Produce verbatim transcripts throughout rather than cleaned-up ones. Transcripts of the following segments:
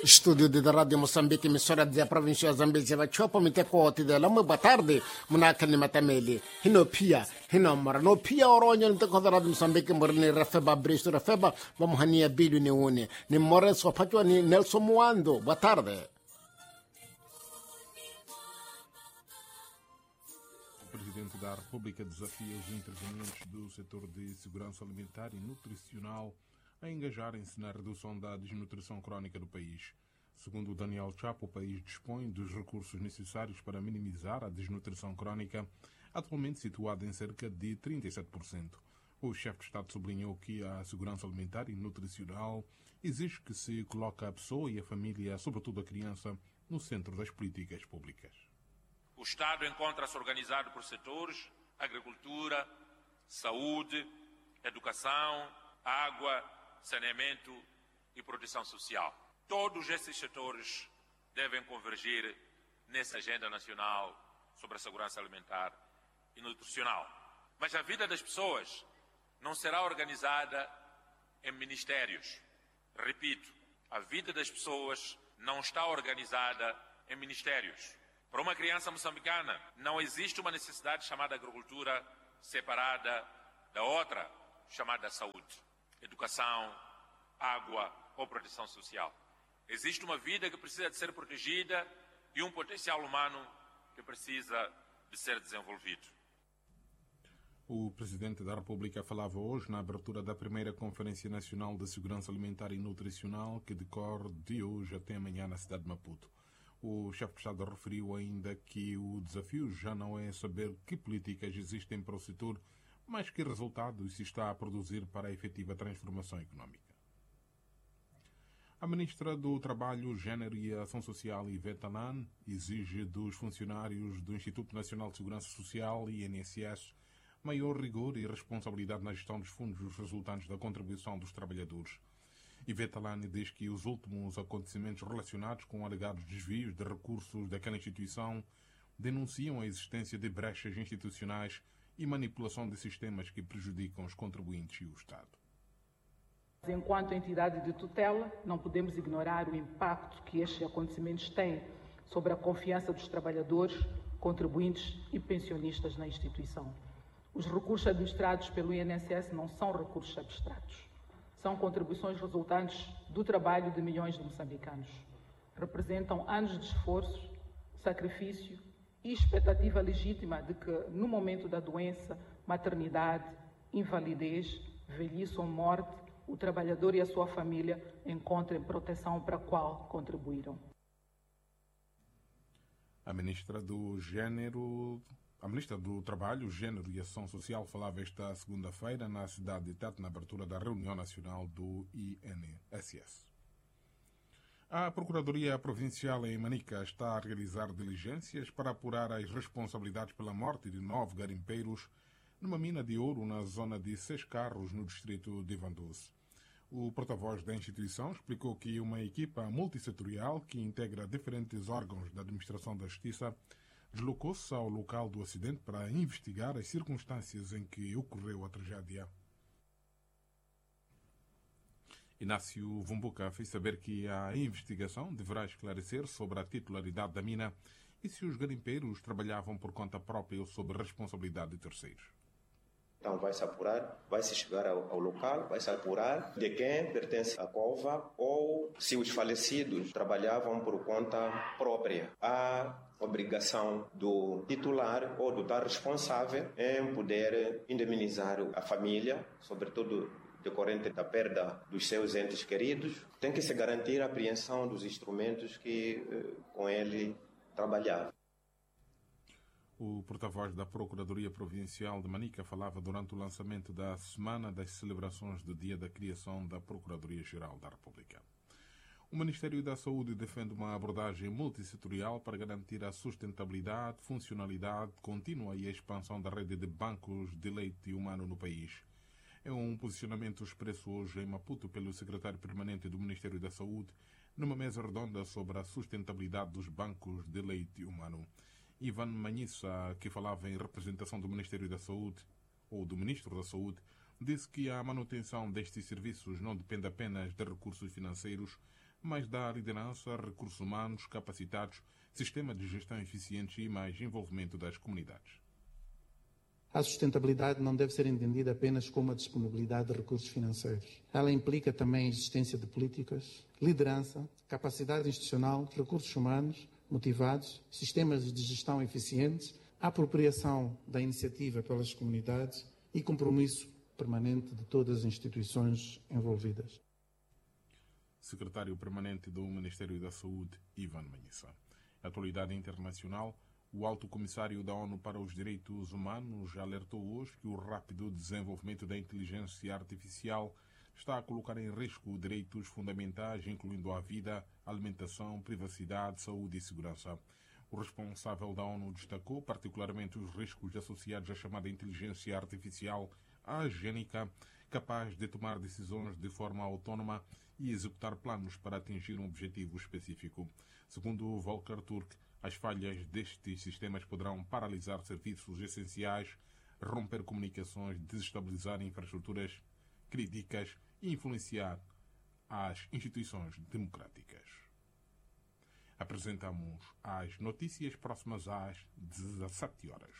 Estúdio de Rádio Moçambique, emissora de província de Zambésia, vai chopa me ter cote dela. Muito boa tarde, munaka ni matameli. Hino pia, hino mara. No pia oronyo ni teko Rádio Moçambique, morni rafeba bristo rafeba, vamos hania bilu ni une. Ni more so patwa ni Nelson Muando. Boa tarde. O Presidente da República desafia os intervenientes do setor de segurança alimentar e nutricional a engajarem-se na redução da desnutrição crónica do país. Segundo Daniel Chapo, o país dispõe dos recursos necessários para minimizar a desnutrição crónica, atualmente situada em cerca de trinta e sete por cento. O chefe de Estado sublinhou que a segurança alimentar e nutricional exige que se coloque a pessoa e a família, sobretudo a criança, no centro das políticas públicas. O Estado encontra-se organizado por setores: agricultura, saúde, educação, água, saneamento e proteção social. Todos esses setores devem convergir nessa agenda nacional sobre a segurança alimentar e nutricional. Mas a vida das pessoas não será organizada em ministérios. Repito, a vida das pessoas não está organizada em ministérios. Para uma criança moçambicana, não existe uma necessidade chamada agricultura separada da outra chamada saúde, educação, água ou proteção social. Existe uma vida que precisa de ser protegida e um potencial humano que precisa de ser desenvolvido. O Presidente da República falava hoje na abertura da primeira Conferência Nacional de Segurança Alimentar e Nutricional, que decorre de hoje até amanhã na cidade de Maputo. O chefe de Estado referiu ainda que o desafio já não é saber que políticas existem para o setor, mas que resultados se está a produzir para a efetiva transformação económica. A Ministra do Trabalho, Gênero e Ação Social, Ivete Anan, exige dos funcionários do Instituto Nacional de Segurança Social, I N S S, maior rigor e responsabilidade na gestão dos fundos resultantes da contribuição dos trabalhadores. Ivete Anan diz que os últimos acontecimentos relacionados com alegados desvios de recursos daquela instituição denunciam a existência de brechas institucionais e manipulação de sistemas que prejudicam os contribuintes e o Estado. Enquanto entidade de tutela, não podemos ignorar o impacto que estes acontecimentos têm sobre a confiança dos trabalhadores, contribuintes e pensionistas na instituição. Os recursos administrados pelo I N S S não são recursos abstratos. São contribuições resultantes do trabalho de milhões de moçambicanos. Representam anos de esforço, sacrifício e expectativa legítima de que, no momento da doença, maternidade, invalidez, velhice ou morte, o trabalhador e a sua família encontrem proteção para a qual contribuíram. A Ministra do Gênero, a Ministra do Trabalho, Gênero e Ação Social falava esta segunda-feira na cidade de Tete, na abertura da reunião nacional do I N S S. A Procuradoria Provincial em Manica está a realizar diligências para apurar as responsabilidades pela morte de nove garimpeiros numa mina de ouro na zona de Seis Carros, no distrito de Vandoce. O porta-voz da instituição explicou que uma equipa multissetorial que integra diferentes órgãos da administração da justiça deslocou-se ao local do acidente para investigar as circunstâncias em que ocorreu a tragédia. Inácio Vumbuca fez saber que a investigação deverá esclarecer sobre a titularidade da mina e se os garimpeiros trabalhavam por conta própria ou sob responsabilidade de terceiros. Então vai-se apurar, vai-se chegar ao, ao local, vai-se apurar de quem pertence à cova ou se os falecidos trabalhavam por conta própria. Há obrigação do titular ou do tal responsável em poder indemnizar a família, sobretudo decorrente da perda dos seus entes queridos. Tem que se garantir a apreensão dos instrumentos que eh, com ele trabalhava. O porta-voz da Procuradoria Provincial de Manica falava durante o lançamento da Semana das Celebrações do Dia da Criação da Procuradoria-Geral da República. O Ministério da Saúde defende uma abordagem multissetorial para garantir a sustentabilidade, funcionalidade contínua e a expansão da rede de bancos de leite humano no país. É um posicionamento expresso hoje em Maputo pelo secretário permanente do Ministério da Saúde numa mesa redonda sobre a sustentabilidade dos bancos de leite humano. Ivan Manhissa, que falava em representação do Ministério da Saúde, ou do Ministro da Saúde, disse que a manutenção destes serviços não depende apenas de recursos financeiros, mas dá liderança, recursos humanos capacitados, sistema de gestão eficiente e mais envolvimento das comunidades. A sustentabilidade não deve ser entendida apenas como a disponibilidade de recursos financeiros. Ela implica também a existência de políticas, liderança, capacidade institucional, recursos humanos motivados, sistemas de gestão eficientes, apropriação da iniciativa pelas comunidades e compromisso permanente de todas as instituições envolvidas. Secretário Permanente do Ministério da Saúde, Ivan Manhissa. Atualidade internacional. O Alto Comissário da ONU para os Direitos Humanos alertou hoje que o rápido desenvolvimento da inteligência artificial está a colocar em risco direitos fundamentais, incluindo a vida, alimentação, privacidade, saúde e segurança. O responsável da ONU destacou particularmente os riscos associados à chamada inteligência artificial agênica, capaz de tomar decisões de forma autónoma e executar planos para atingir um objetivo específico. Segundo Volker Turk, as falhas destes sistemas poderão paralisar serviços essenciais, romper comunicações, desestabilizar infraestruturas críticas e influenciar as instituições democráticas. Apresentamos as notícias próximas às dezassete horas.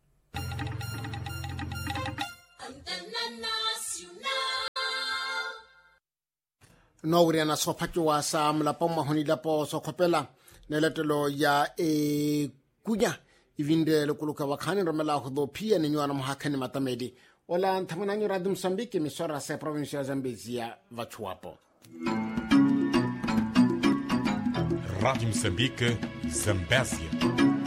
Nauriana sopakiwa sa mlapo mahonila po sokopela neletelo ya e kunya ivinde lokuluka wakani romela hudo pia ni nywana muhakani matamedi wala ntamananyo radum Msambiki misora sa provinsia ya Zambezia vachuapo. Rádio Moçambique, Zambésia.